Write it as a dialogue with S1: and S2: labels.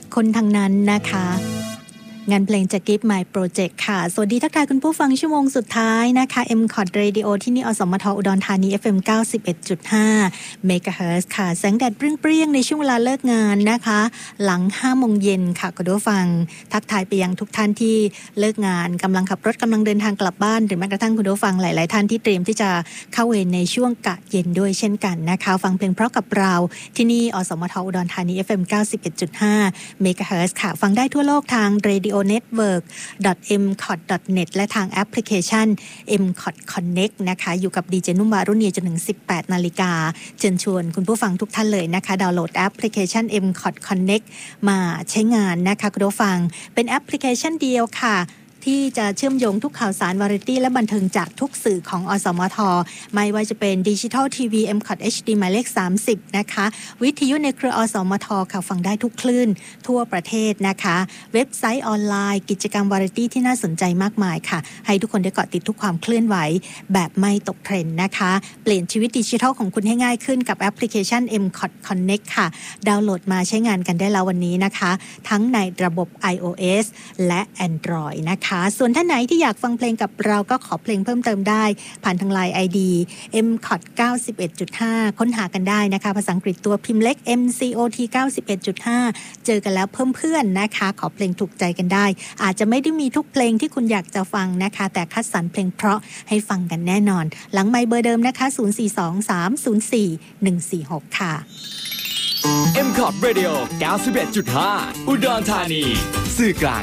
S1: คนทางนั้นนะคะงานเพลงจาก Give My Project ค่ะสวัสดีทักทายคุณผู้ฟังชั่วโมงสุดท้ายนะคะ MCOT Radio ที่นี่อสมทอุดรธานี FM 91.5 MHz ค่ะแสงแดดเปรี้ยงๆในช่วงเวลาเลิกงานนะคะหลัง 5 โมงเย็นค่ะคุณผู้ฟังทักทายไปยังทุกท่านที่เลิกงานกำลังขับรถกำลังเดินทางกลับบ้านหรือแม้กระทั่งคุณผู้ฟังหลายๆท่านที่เตรียมที่จะเข้าเวรในช่วงกะเย็นด้วยเช่นกันนะคะฟังเพลงเพราะกับเราที่นี่อสมทอุดรธานี FM 91.5 MHz ค่ะฟังได้ทั่วโลกทาง Radio network.mcot.net และทางแอปพลิเคชัน MCOT Connect นะคะอยู่กับดีเจนุ่มวารุณีจนถึง 18 นาฬิกาเชิญชวนคุณผู้ฟังทุกท่านเลยนะคะดาวน์โหลดแอปพลิเคชัน MCOT Connect มาใช้งานนะคะคุณผู้ฟังเป็นแอปพลิเคชันเดียวค่ะที่จะเชื่อมโยงทุกข่าวสารวาไรตี้และบันเทิงจากทุกสื่อของอสมทไม่ว่าจะเป็นดิจิทัลทีวี MCOT HD หมายเลข30นะคะวิทยุในเครืออสมทค่ะฟังได้ทุกคลื่นทั่วประเทศนะคะเว็บไซต์ออนไลน์กิจกรรมวาไรตี้ที่น่าสนใจมากมายค่ะให้ทุกคนได้เกาะติดทุกความเคลื่อนไหวแบบไม่ตกเทรนด์นะคะเปลี่ยนชีวิตดิจิทัลของคุณให้ง่ายขึ้นกับแอปพลิเคชัน MCOT Connect ค่ะดาวน์โหลดมาใช้งานกันได้แล้ววันนี้นะคะทั้งในระบบ iOS และ Android นะคะส่วนท่านไหนที่อยากฟังเพลงกับเราก็ขอเพลงเพิ่มเติมได้ผ่านทาง LINE ID MCOT 91.5 ค้นหากันได้นะคะภาษาอังกฤษตัวพิมพ์เล็ก MCOT 91.5 เจอกันแล้วเพิ่มเพื่อนนะคะขอเพลงถูกใจกันได้อาจจะไม่ได้มีทุกเพลงที่คุณอยากจะฟังนะคะแต่คัดสรรเพลงเพราะให้ฟังกันแน่นอนหลังไมค์เบอร์เดิมนะคะ0423041146ค่ะ
S2: MCOT Radio 91.5 อุดรธานีสื่อกลาง